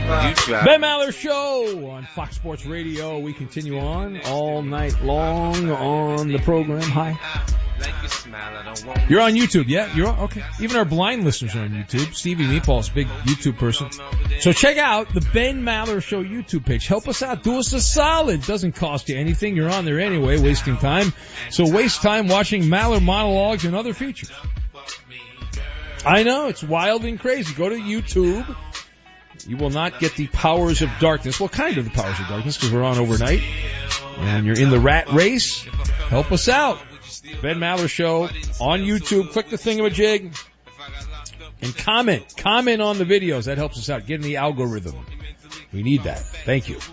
Ben Maller Show on Fox Sports Radio. We continue on all night long on the program. Hi. You're on YouTube, yeah? You're on? Okay. Even our blind listeners are on YouTube. Stevie Meatball's a big YouTube person. So check out the Ben Maller Show YouTube page. Help us out. Do us a solid. Doesn't cost you anything. You're on there anyway, wasting time. So waste time watching Maller monologues and other features. I know, it's wild and crazy. Go to YouTube. You will not get the powers of darkness. Well, kind of the powers of darkness, because we're on overnight. And you're in the rat race. Help us out. Ben Maller Show on YouTube. Click the thingamajig. And comment. Comment on the videos. That helps us out. Get in the algorithm. We need that. Thank you.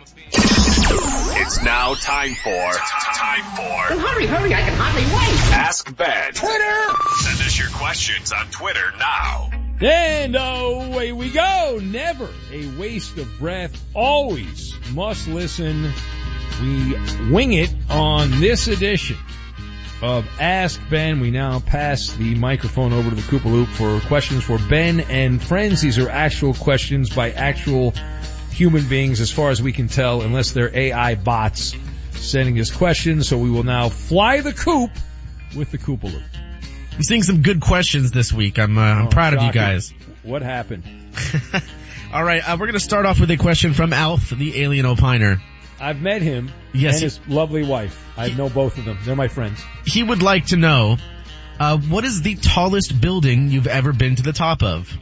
It's now time for... Well, hurry, I can hardly wait. Ask Ben. Twitter! Send us your questions on Twitter now. And away we go. Never a waste of breath. Always must listen. We wing it on this edition of Ask Ben. We now pass the microphone over to the Koopa Loop for questions for Ben and friends. These are actual questions by actual human beings, as far as we can tell, unless they're AI bots sending us questions. So we will now fly the coop with the Koopa Loop. I'm seeing some good questions this week. I'm proud of you guys. What happened? All right, we're going to start off with a question from Alf, the alien opiner. I've met him and his lovely wife. I know both of them. They're my friends. He would like to know, what is the tallest building you've ever been to the top of?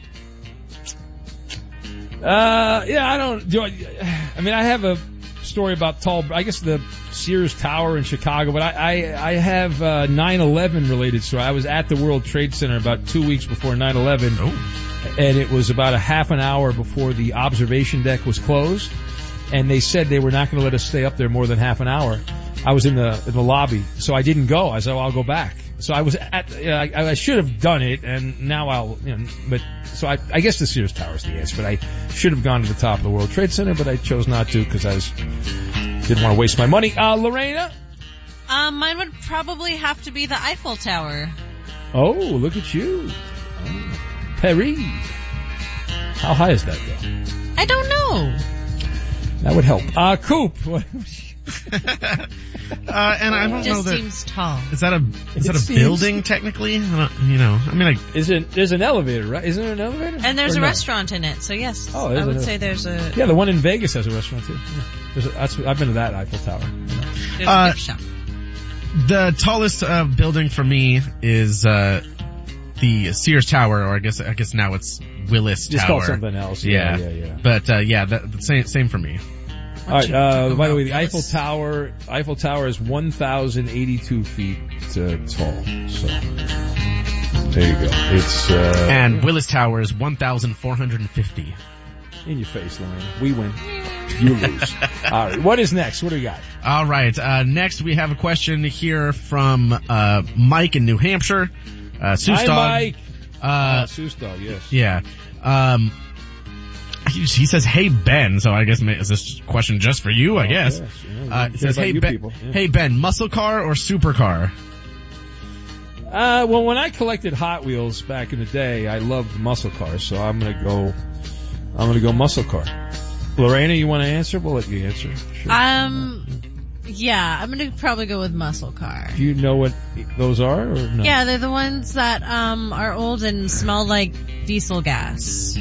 I have a story about I guess the Sears Tower in Chicago, but I have 9/11 related story. I was at the World Trade Center about 2 weeks before 9/11. Oh. And it was about a half an hour before the observation deck was closed. And they said they were not going to let us stay up there more than half an hour. I was in the lobby, so I didn't go. I said, I'll go back. So I was I should have done it, and now so I guess the Sears Tower is the answer, but I should have gone to the top of the World Trade Center, but I chose not to because didn't want to waste my money. Lorena? Mine would probably have to be the Eiffel Tower. Oh, look at you. Paris. How high is that, though? I don't know. That would help. Coop. And I don't know that. Just seems tall. Is that a building technically? There's an elevator, right? Isn't there an elevator? And there's a restaurant in it, so yes. Oh, I would say there's a... Yeah, the one in Vegas has a restaurant too. Yeah. I've been to that Eiffel Tower. There's a gift shop. The tallest building for me is the Sears Tower, or I guess now it's Willis Tower. Just call something else. Yeah. But same for me. All right. By the way, the Eiffel Tower is 1,082 feet tall. So there you go. It's and Willis Tower is 1,450. In your face, Lorraine. We win. You lose. All right. What is next? What do we got? All right. Next we have a question here from Mike in New Hampshire. Seuss Hi, Dog. Mike. Seuss Dog, yes. Yeah. He says, "Hey Ben," so I guess is this question just for you? I guess. Yes. Yeah, he says, "Hey Ben, Hey Ben, muscle car or supercar?" Well, when I collected Hot Wheels back in the day, I loved muscle cars, so I'm gonna go muscle car. Lorena, you want to answer? We'll let you answer. Sure. Yeah, I'm gonna probably go with muscle car. Do you know what those are, or no? Yeah, they're the ones that are old and smell like diesel gas.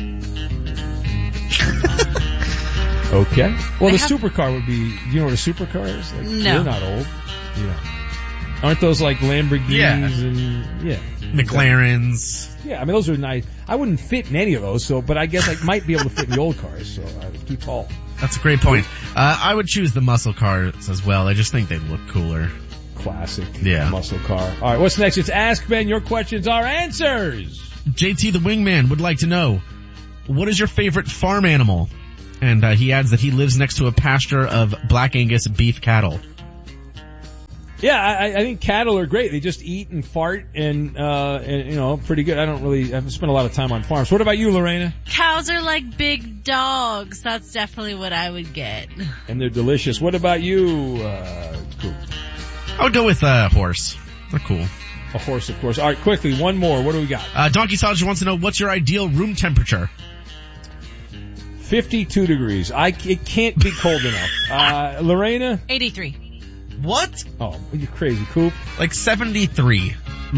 Okay. Well, the supercar would be. Do you know what a supercar is? Like, no. They're not old. Yeah. Aren't those like Lamborghinis and McLarens? Yeah, I mean those are nice. I wouldn't fit in any of those, but I guess I might be able to fit in the old cars. So I'm too tall. That's a great point. I would choose the muscle cars as well. I just think they look cooler. Classic. Yeah. Muscle car. All right. What's next? It's Ask Ben. Your questions are answers. JT the Wingman would like to know, what is your favorite farm animal? And he adds that he lives next to a pasture of Black Angus beef cattle. Yeah, I think cattle are great. They just eat and fart and pretty good. I haven't spent a lot of time on farms. What about you, Lorena? Cows are like big dogs. That's definitely what I would get. And they're delicious. What about you, Coop? I would go with a horse. They're cool. A horse, of course. All right, quickly, one more. What do we got? Donkey Sausage wants to know, what's your ideal room temperature? 52 degrees. It can't be cold enough. Lorena? 83. What? Oh, you crazy, Coop. Like 73.